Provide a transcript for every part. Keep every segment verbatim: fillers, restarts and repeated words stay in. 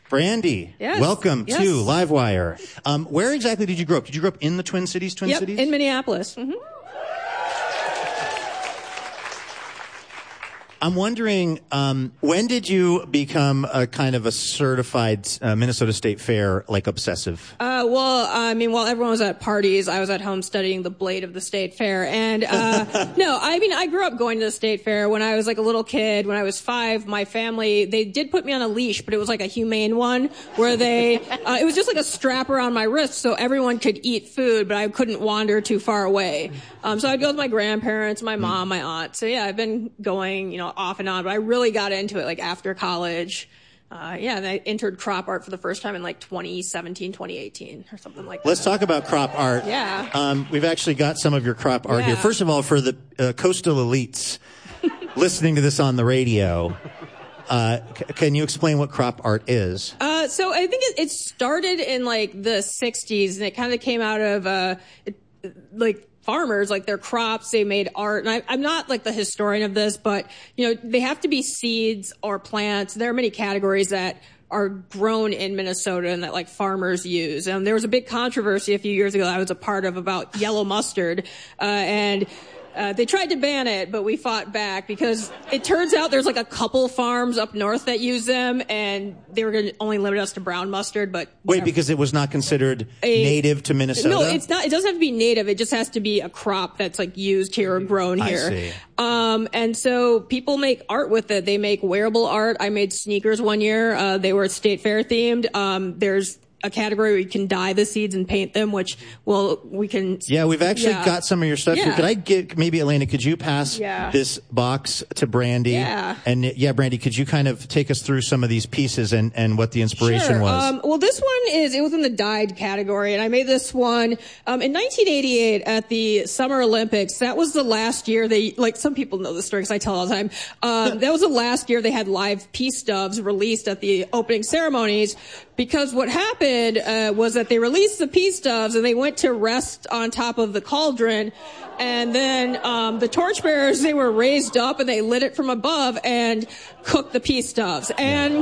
Brandy, yes. welcome yes. to Livewire. Um, where exactly did you grow up? Did you grow up in the Twin Cities, Twin yep, Cities? in Minneapolis. Mm-hmm. I'm wondering, um, when did you become a kind of a certified uh, Minnesota State Fair, like, obsessive? Uh, well, I mean, while everyone was at parties, I was at home studying the blade of the State Fair. And, uh, no, I mean, I grew up going to the State Fair when I was, like, a little kid. When I was five, my family, they did put me on a leash, but it was, like, a humane one where they, uh, it was just, like, a strap around my wrist so everyone could eat food, but I couldn't wander too far away. Um, so I'd go with my grandparents, my mom, my aunt. So, yeah, I've been going, you know, off and on, but I really got into it like after college. Uh, yeah, and I entered crop art for the first time in like twenty seventeen, twenty eighteen or something like that. Let's talk about crop art. Yeah. Um, we've actually got some of your crop art yeah. here. First of all, for the uh, coastal elites listening to this on the radio, uh, c- can you explain what crop art is? Uh, so I think it, it started in like the sixties and it kind of came out of, uh, it, like, farmers, like their crops, they made art. And I, I'm not like the historian of this, but, you know, they have to be seeds or plants. There are many categories that are grown in Minnesota and that like farmers use. And there was a big controversy a few years ago that I was a part of about yellow mustard. Uh, and Uh, they tried to ban it, but we fought back because it turns out there's like a couple farms up north that use them, and they were going to only limit us to brown mustard. But wait, because it was not considered a, native to Minnesota? No, it's not. It doesn't have to be native. It just has to be a crop that's like used here or grown here. I see. Um, and so people make art with it. They make wearable art. I made sneakers one year. Uh, they were State Fair themed. Um, there's a category where you can dye the seeds and paint them, which, well, we can... Yeah, we've actually yeah. got some of your stuff yeah. here. Could I get, maybe, Elena, could you pass yeah. this box to Brandy? Yeah. And, yeah, Brandy, could you kind of take us through some of these pieces and, and what the inspiration sure. was? Um, well, this one is, it was in the dyed category, and I made this one um, in nineteen eighty-eight at the Summer Olympics. That was the last year they, like, some people know this story because I tell it all the time. Um, that was the last year they had live peace doves released at the opening ceremonies, because what happened uh, was that they released the peace doves and they went to rest on top of the cauldron, and then um, the torchbearers, they were raised up and they lit it from above and cooked the peace doves. And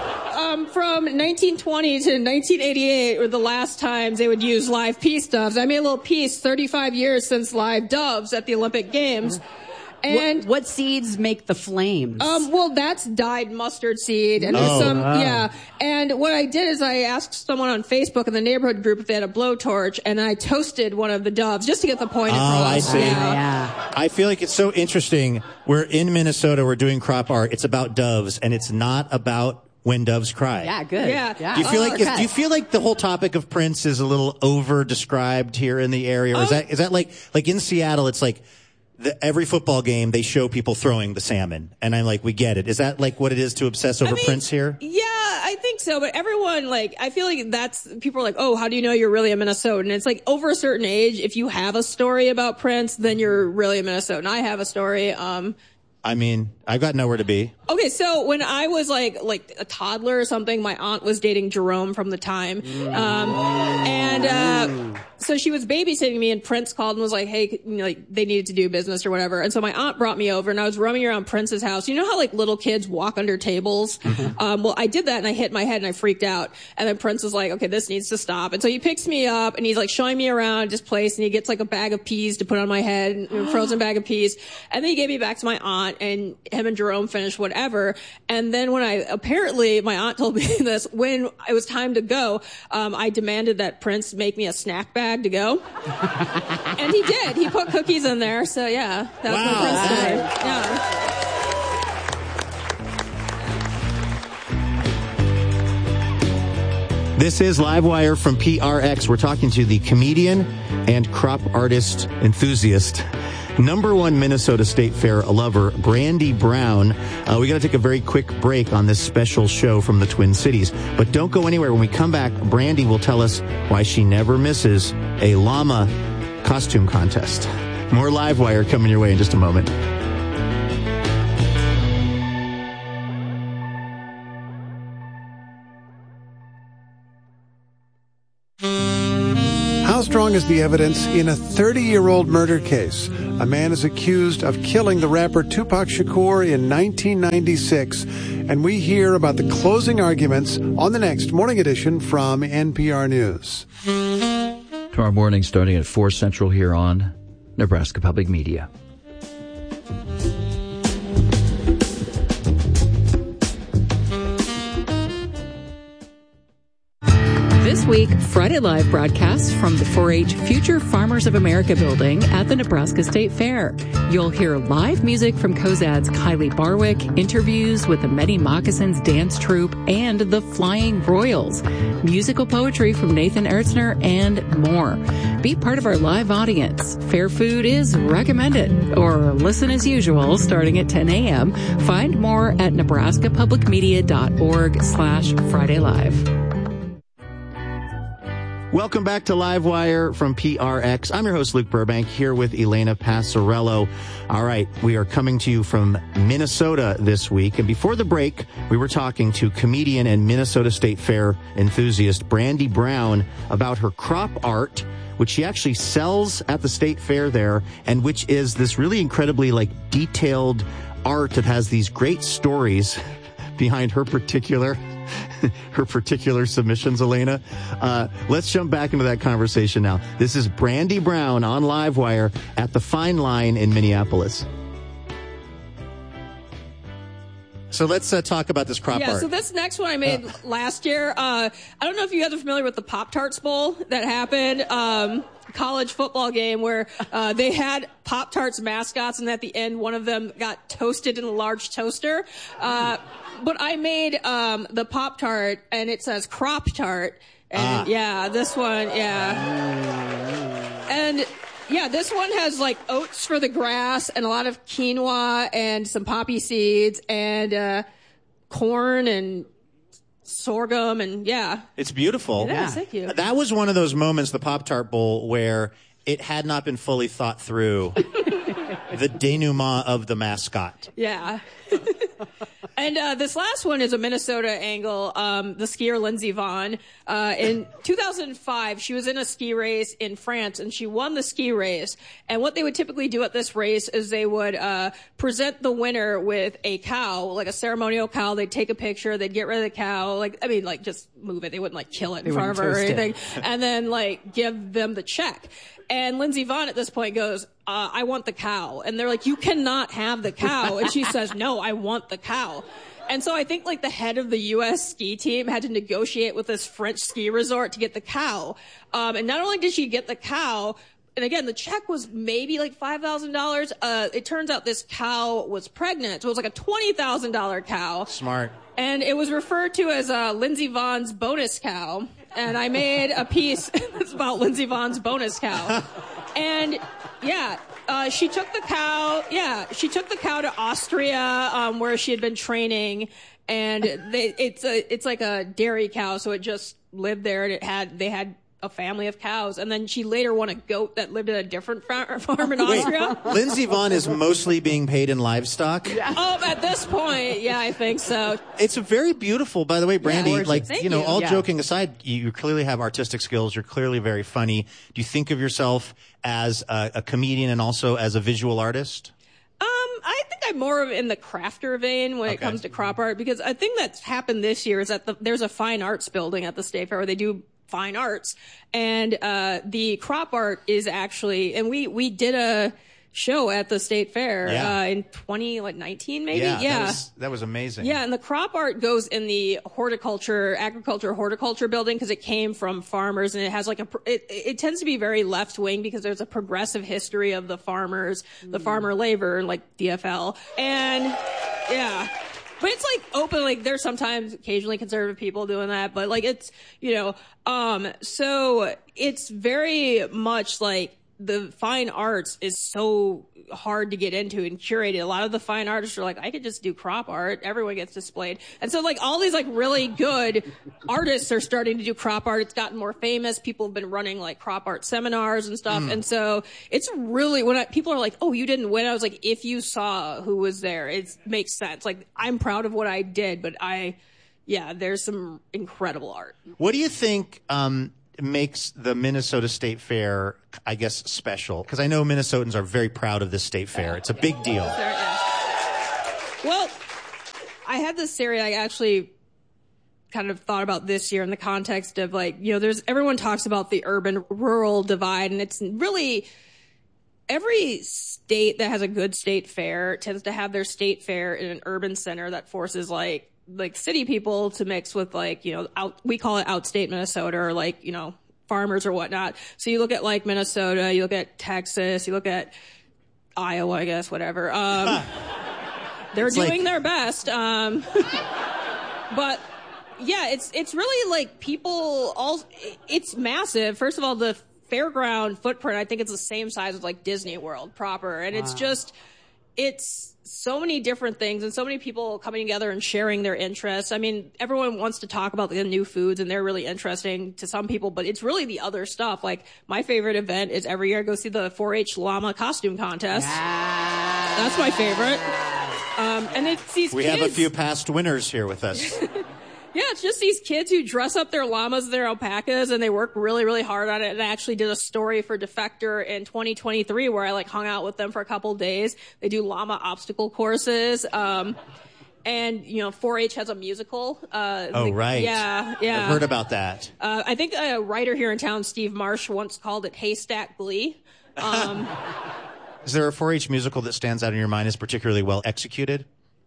um, from nineteen twenty to nineteen eighty-eight were the last times they would use live peace doves. I made a little piece, thirty-five years since live doves at the Olympic Games. And what, what seeds make the flames? Um, well, that's dyed mustard seed, and Oh, there's some, wow. yeah. And what I did is I asked someone on Facebook in the neighborhood group if they had a blowtorch, and I toasted one of the doves just to get the point across. Oh, I see. Yeah. yeah. I feel like it's so interesting. We're in Minnesota. We're doing crop art. It's about doves, and it's not about when doves cry. Yeah, good. Yeah. yeah. Do you feel Oh, like if, okay. do you feel like the whole topic of Prince is a little over described here in the area, or is Um, that is that like like in Seattle? It's like the, every football game they show people throwing the salmon, and I'm like, we get it. Is that like what it is to obsess over I mean, Prince here? Yeah, I think so. But everyone, like, I feel like that's, people are like, oh, how do you know you're really a Minnesotan? And it's like, over a certain age, if you have a story about Prince, then you're really a Minnesotan. I have a story. Um, I mean, I've got nowhere to be. Okay, so when I was like like a toddler or something, my aunt was dating Jerome from the time, um, and uh, so she was babysitting me. And Prince called and was like, "Hey, you know, like they needed to do business or whatever." And so my aunt brought me over, and I was roaming around Prince's house. You know how like little kids walk under tables? Um, well, I did that, and I hit my head, and I freaked out. And then Prince was like, "Okay, this needs to stop." And so he picks me up, and he's like showing me around this place, and he gets like a bag of peas to put on my head, a frozen bag of peas, and then he gave me back to my aunt, and him and Jerome finished whatever. And then when I, apparently my aunt told me this, when it was time to go, um, I demanded that Prince make me a snack bag to go. And he did. He put cookies in there. So yeah, that's Wow. my Prince story. Yeah. This is Livewire from P R X. We're talking to the comedian and crop artist enthusiast, number one Minnesota State Fair lover, Brandy Brown. Uh, we got to take a very quick break on this special show from the Twin Cities. But don't go anywhere. When we come back, Brandy will tell us why she never misses a llama costume contest. More Livewire coming your way in just a moment. How strong is the evidence in a thirty-year-old murder case? A man is accused of killing the rapper Tupac Shakur in nineteen ninety-six. And we hear about the closing arguments on the next Morning Edition from N P R News. Tomorrow morning, starting at four Central here on Nebraska Public Media. This week, Friday Live broadcasts from the four H Future Farmers of America building at the Nebraska State Fair. You'll hear live music from Cozad's Kylie Barwick, interviews with the Many Moccasins dance troupe and the Flying Royals, musical poetry from Nathan Ertzner, and more. Be part of our live audience. Fair food is recommended. Or listen as usual starting at ten a.m. Find more at nebraskapublicmedia.org slash Friday Live. Welcome back to Livewire from P R X. I'm your host, Luke Burbank, here with Elena Passarello. All right, we are coming to you from Minnesota this week. And before the break, we were talking to comedian and Minnesota State Fair enthusiast Brandy Brown about her crop art, which she actually sells at the State Fair there, and which is this really incredibly, like, detailed art that has these great stories behind her particular her particular submissions, Elena. Uh, let's jump back into that conversation now. This is Brandy Brown on Livewire at the Fine Line in Minneapolis. So let's uh, talk about this crop yeah, art. So this next one I made uh. last year. Uh, I don't know if you guys are familiar with the Pop-Tarts Bowl that happened. Um, college football game where uh, they had Pop-Tarts mascots, and at the end, one of them got toasted in a large toaster. Uh, but I made um, the Pop-Tart, and it says Crop Tart. And ah. yeah, this one, yeah. And yeah, this one has like oats for the grass and a lot of quinoa and some poppy seeds and uh, corn and sorghum, and yeah. It's beautiful. It is, thank you. That was one of those moments, the Pop-Tart Bowl, where it had not been fully thought through the denouement of the mascot. Yeah. And uh, this last one is a Minnesota angle. Um, the skier Lindsey Vonn. Uh, in two thousand five, she was in a ski race in France, and she won the ski race. And what they would typically do at this race is they would uh, present the winner with a cow, like a ceremonial cow. They'd take a picture. They'd get rid of the cow. Like, I mean, like, just move it. They wouldn't, like, kill it in They front of her or wouldn't toast anything. it. And then, like, give them the check. And Lindsey Vonn at this point goes, uh, I want the cow. And they're like, you cannot have the cow. And she says, no, I want the cow. And so I think like the head of the U S ski team had to negotiate with this French ski resort to get the cow. Um, and not only did she get the cow, and again, the check was maybe like five thousand dollars. Uh, it turns out this cow was pregnant. So it was like a twenty thousand dollars cow. Smart. And it was referred to as uh, Lindsey Vonn's bonus cow. And I made a piece that's about Lindsey Vonn's bonus cow. And yeah, uh, she took the cow. Yeah, she took the cow to Austria, um, where she had been training. And they, it's a, it's like a dairy cow. So it just lived there, and it had, they had a family of cows. And then she later won a goat that lived in a different farm, farm in Austria. Wait, Lindsey Vonn is mostly being paid in livestock? Yeah. Oh, at this point, yeah, I think so. It's very beautiful, by the way, Brandy. Yeah, like, Thank you know, you. all Yeah. joking aside, you, you clearly have artistic skills. You're clearly very funny. Do you think of yourself as a, a comedian and also as a visual artist? Um, I think I'm more of in the crafter vein when it Okay. comes to crop art, because I think that's happened this year is that the, there's a fine arts building at the State Fair where they do fine arts, and uh, the crop art is actually, and we we did a show at the State Fair Yeah. uh, in twenty nineteen maybe. Yeah, yeah. That was, that was amazing. Yeah, and the crop art goes in the horticulture, agriculture, horticulture building because it came from farmers, and it has like a, it, it tends to be very left wing because there's a progressive history of the farmers, the farmer labor, like D F L. And yeah. But it's like open, like there's sometimes occasionally conservative people doing that, but like it's, you know, um, so it's very much like the fine arts is so hard to get into and curated. A lot of the fine artists are like, I could just do crop art. Everyone gets displayed. And so like all these like really good artists are starting to do crop art. It's gotten more famous. People have been running like crop art seminars and stuff. Mm. And so it's really, when I, people are like, oh, you didn't win. I was like, if you saw who was there, it makes sense. Like I'm proud of what I did, but I, yeah, there's some incredible art. What do you think, um, makes the Minnesota State Fair, I guess, special? Because I know Minnesotans are very proud of this state fair. It's a big deal. Well, I had this theory I actually kind of thought about this year in the context of, like, you know, there's everyone talks about the urban rural divide, and it's really every state that has a good state fair tends to have their state fair in an urban center that forces like like city people to mix with, like, you know, out, we call it outstate Minnesota, or like, you know, farmers or whatnot. So you look at like Minnesota, you look at Texas, you look at Iowa, I guess, whatever. Um, they're It's doing like- their best. Um, but yeah, it's, it's really like people all, it's massive. First of all, the fairground footprint, I think it's the same size as like Disney World proper. And it's just, it's so many different things and so many people coming together and sharing their interests. I mean, everyone wants to talk about the new foods and they're really interesting to some people, but it's really the other stuff. Like, my favorite event is every year I go see the four H llama costume contest. That's my favorite. Um, and it's these We kids. have a few past winners here with us. Yeah, it's just these kids who dress up their llamas, their alpacas, and they work really, really hard on it. And I actually did a story for Defector in twenty twenty-three where I like hung out with them for a couple days. They do llama obstacle courses. Um, and, you know, four H has a musical. Uh, Oh, the- right. Yeah, yeah. I've heard about that. Uh, I think a writer here in town, Steve Marsh, once called it Haystack Glee. Um, Is there a four H musical that stands out in your mind as particularly well executed?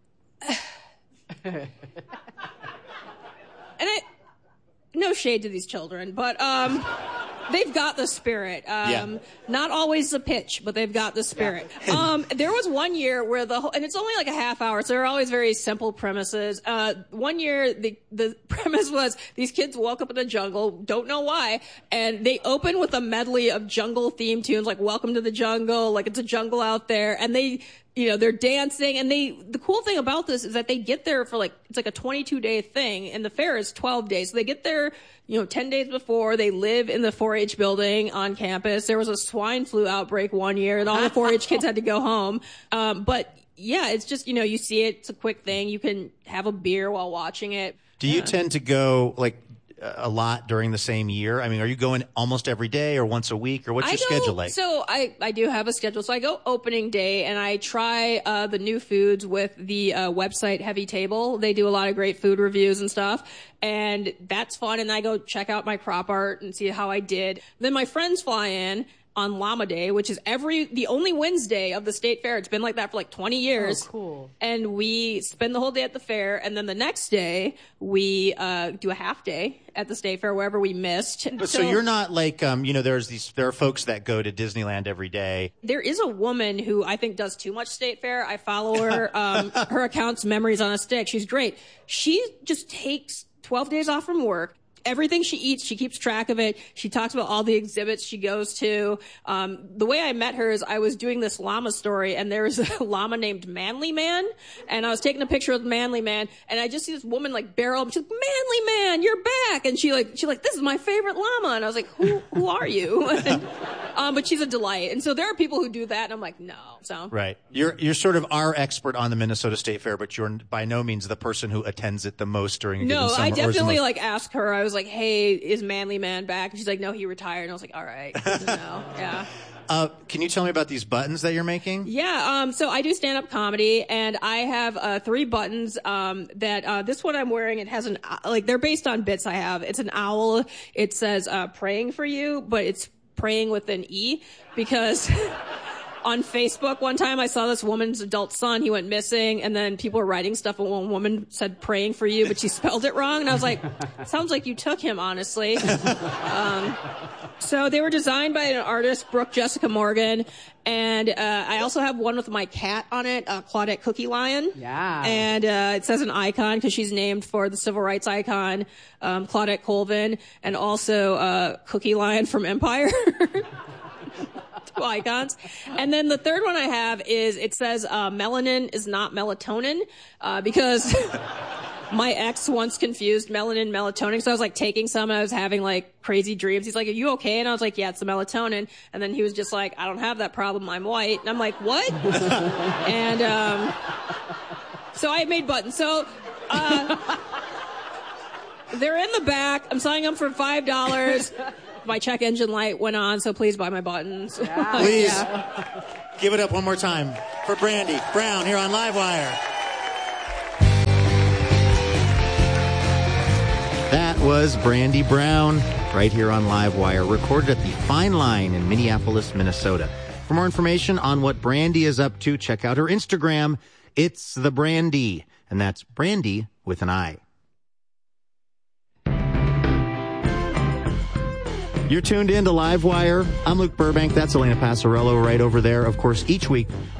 and I, no shade to these children, but um, they've got the spirit. Um, Yeah. Not always the pitch, but they've got the spirit. Um, there was one year where the whole, and it's only like a half hour, so they're always very simple premises. Uh, one year, the, the premise was these kids woke up in the jungle, don't know why, and they open with a medley of jungle theme tunes, like Welcome to the Jungle, like it's a jungle out there, and they, you know, they're dancing, and they, the cool thing about this is that they get there for like, it's like a twenty-two day thing, and the fair is twelve days. So they get there, you know, ten days before, they live in the four H building on campus. There was a swine flu outbreak one year, and all the four H kids had to go home. Um, but yeah, it's just, you know, you see it, it's a quick thing. You can have a beer while watching it. Do you tend to go like a lot during the same year? I mean, are you going almost every day or once a week, or what's I your go- schedule like? So I, I do have a schedule. So I go opening day and I try uh, the new foods with the uh, website Heavy Table. They do a lot of great food reviews and stuff. And that's fun. And I go check out my crop art and see how I did. Then my friends fly in on Llama Day, which is every, the only Wednesday of the state fair. It's been like that for like twenty years. Oh, cool. And we spend the whole day at the fair. And then the next day we uh, do a half day at the state fair wherever we missed. But so, you're not like, um, you know, there's these, there are folks that go to Disneyland every day. There is a woman who I think does too much state fair. I follow her. Um, her account's Memories on a Stick. She's great. She just takes twelve days off from work. Everything she eats, she keeps track of it. She talks about all the exhibits she goes to. Um, the way I met her is I was doing this llama story, and there was a llama named Manly Man, and I was taking a picture of Manly Man, and I just see this woman like barrel up. She's like, "Manly Man, you're back!" And she like, she like, "This is my favorite llama," and I was like, "Who, who are you?" and, um, but she's a delight, and so there are people who do that, and I'm like, no. So Right. You're, you're sort of our expert on the Minnesota State Fair, but you're by no means the person who attends it the most during a no, given summer. I or is the definitely most- like asked her. I was like, "Hey, is Manly Man back?" And she's like, "No, he retired." And I was like, "All right, good to know." Yeah. Uh, can you tell me about these buttons that you're making? Yeah, um, so I do stand-up comedy, and I have uh, three buttons um, that uh, this one I'm wearing. It has an uh, like they're based on bits I have. It's an owl. It says uh, "praying for you," but it's praying with an E because. On Facebook one time I saw this woman's adult son, he went missing, and then people were writing stuff, and one woman said "praying for you," but she spelled it wrong, and I was like, sounds like you took him, honestly. um, so they were designed by an artist, Brooke Jessica Morgan, and uh, I also have one with my cat on it, uh, Claudette Cookie Lion. Yeah. And uh, it says an icon because she's named for the civil rights icon, um, Claudette Colvin, and also uh, Cookie Lion from Empire. Icons. And then the third one I have is, it says, uh, melanin is not melatonin, uh, because my ex once confused melanin and melatonin. So I was like taking some and I was having like crazy dreams. He's like, "Are you okay?" And I was like, "Yeah, it's the melatonin." And then he was just like, "I don't have that problem. I'm white." And I'm like, "What?" and, um, so I made buttons. So, uh, They're in the back. I'm selling them for five dollars. My check engine light went on, so please buy my buttons. Yeah. Please Yeah. give it up one more time for Brandy Brown here on Livewire. That was Brandy Brown right here on Livewire, recorded at the Fine Line in Minneapolis, Minnesota. For more information on what Brandy is up to, check out her Instagram. It's the Brandy, and that's Brandy with an I. You're tuned in to Livewire. I'm Luke Burbank. That's Elena Passarello right over there. Of course, each week